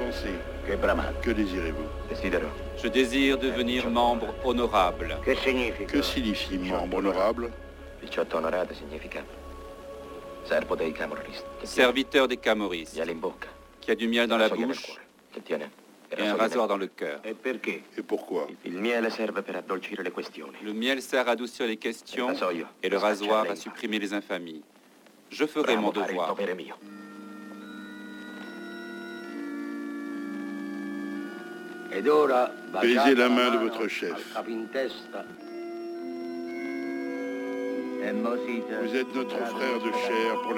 pensez? Che bramante. Que désirez-vous? Desidero. Je désire devenir membre honorable. Che significa? Que signifie membre honorable? 18 onorate significa servo dei Camorrist. Serviteur des Camorristes, Miele in bocca. qui a du miel dans la Rasoio nel bouche cuore. Che tiene? et un rasoir dans le cœur. E perché? Et pourquoi? Il miele serve per addolcire le questioni. Le miel sert à adoucir les questions Il rasoio et le per rasoir scacciare à le supprimer les infamies. Je ferai Bravo mon fare il devoir. dovere mio. Ed ora Baisez la main de votre chef. capintesta. Vous êtes notre frère de chair pour